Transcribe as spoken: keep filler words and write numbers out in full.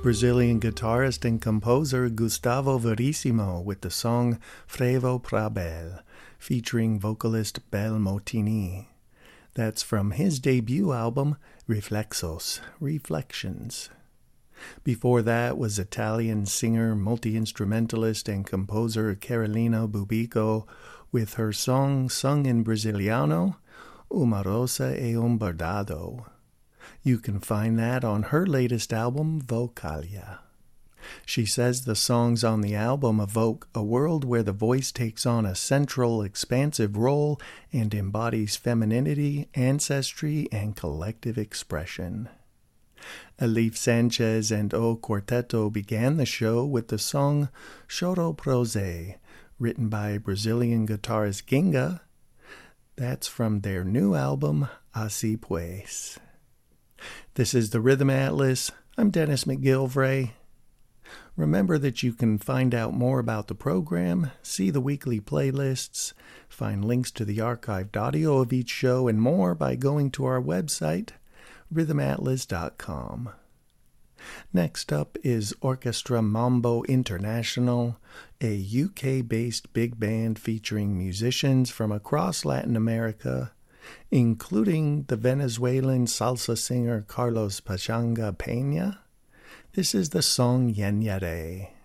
Brazilian guitarist and composer Gustavo Verissimo with the song Frevo pra Bel, featuring vocalist Bel Motini. That's from his debut album, Reflexos, Reflections. Before that was Italian singer, multi-instrumentalist, and composer Carolina Bubico with her song sung in Brasiliano, Uma Rosa e um Bordado. You can find that on her latest album, Vocalia. She says the songs on the album evoke a world where the voice takes on a central, expansive role and embodies femininity, ancestry, and collective expression. Elif Sanchez and O Quarteto began the show with the song Choro Prose, written by Brazilian guitarist Ginga. That's from their new album, Así Pues. This is the Rhythm Atlas. I'm Dennis McGilvray. Remember that you can find out more about the program, see the weekly playlists, find links to the archived audio of each show, and more by going to our website, rhythm atlas dot com. Next up is Orchestra Mambo International, a U K-based big band featuring musicians from across Latin America, including the Venezuelan salsa singer Carlos Pachanga Peña. This is the song Yenyare.